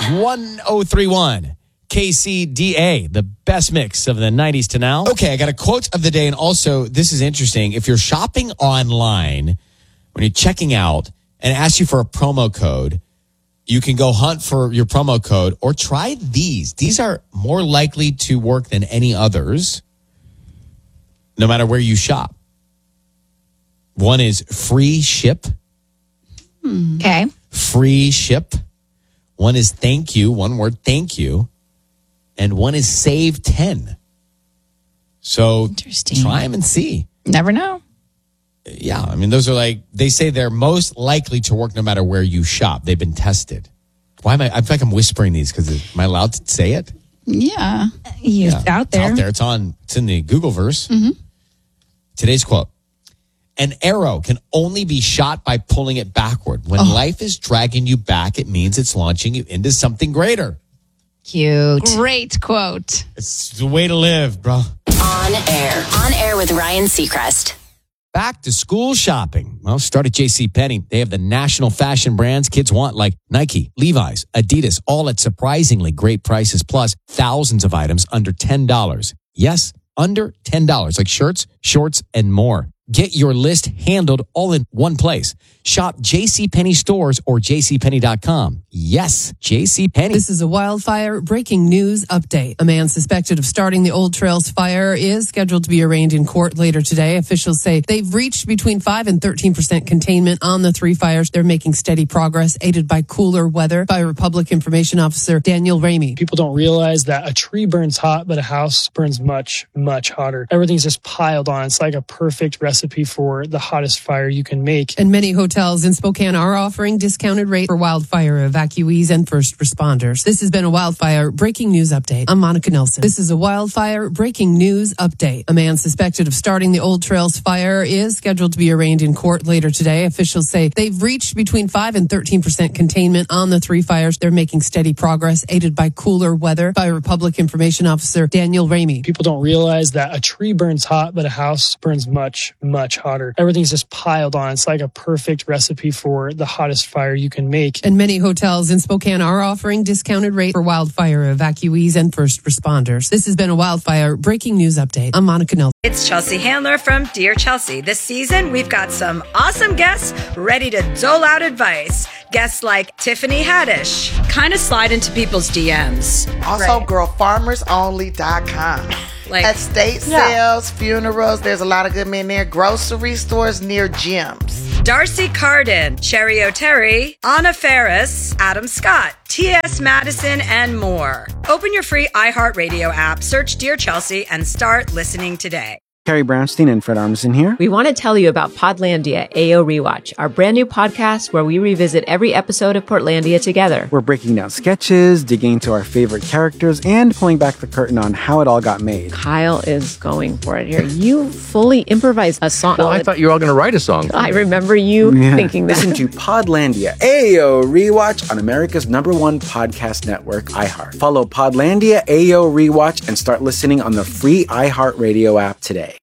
1031 KCDA, the best mix of the 90s to now. Okay, I got a quote of the day, and also, this is interesting. If you're shopping online, when you're checking out, and it asks you for a promo code, you can go hunt for your promo code or try these. These are more likely to work than any others, no matter where you shop. One is free ship. Okay. Free ship. One is thank you. One word, thank you. And one is save 10. So try them and see. Never know. Yeah, I mean, those are like, they say they're most likely to work no matter where you shop. They've been tested. Why am I feel like I'm whispering these because am I allowed to say it? Yeah. It's out there. It's out there. It's in the Googleverse. Mm-hmm. Today's quote. An arrow can only be shot by pulling it backward. When life is dragging you back, it means it's launching you into something greater. Cute. Great quote. It's the way to live, bro. On air with Ryan Seacrest. Back to school shopping. Well, start at JCPenney. They have the national fashion brands kids want, like Nike, Levi's, Adidas, all at surprisingly great prices, plus thousands of items under $10. Yes, under $10, like shirts, shorts, and more. Get your list handled all in one place. Shop JCPenney stores or jcpenney.com. Yes, JCPenney. This is a wildfire breaking news update. A man suspected of starting the Old Trails fire is scheduled to be arraigned in court later today. Officials say they've reached between 5 and 13% containment on the three fires. They're making steady progress, aided by cooler weather. Fire Republic Information Officer Daniel Ramey. People don't realize that a tree burns hot, but a house burns much, much hotter. Everything's just piled on. It's like a perfect recipe for the hottest fire you can make. And many hotels in Spokane are offering discounted rate for wildfire evacuees and first responders. This has been a wildfire breaking news update. I'm Monica Nelson. This is a wildfire breaking news update. A man suspected of starting the Old Trails fire is scheduled to be arraigned in court later today. Officials say they've reached between 5 and 13% containment on the three fires. They're making steady progress, aided by cooler weather. Fire Republic Information Officer Daniel Ramey. People don't realize that a tree burns hot, but a house burns much, much hotter. Everything's just piled on. It's like a perfect recipe for the hottest fire you can make. And many hotels in Spokane are offering discounted rate for wildfire evacuees and first responders. This has been a wildfire breaking news update. I'm Monica Nelson. It's Chelsea Handler from Dear Chelsea. This season, we've got some awesome guests ready to dole out advice. Guests like Tiffany Haddish kind of slide into people's DMs. Also, girlfarmersonly.com. Like estate sales, funerals, there's a lot of good men there. Grocery stores near gyms. Darcy Carden, Sherry O'Terry, Anna Ferris, Adam Scott, T.S. Madison, and more. Open your free iHeartRadio app, search Dear Chelsea, and start listening today. Carrie Brownstein and Fred Armisen here. We want to tell you about Podlandia AO Rewatch, our brand new podcast where we revisit every episode of Portlandia together. We're breaking down sketches, digging into our favorite characters, and pulling back the curtain on how it all got made. Kyle is going for it here. You fully improvised a song. Well, I thought you were all going to write a song. I remember you thinking that. Listen to Podlandia AO Rewatch on America's #1 podcast network, iHeart. Follow Podlandia AO Rewatch and start listening on the free iHeartRadio app today.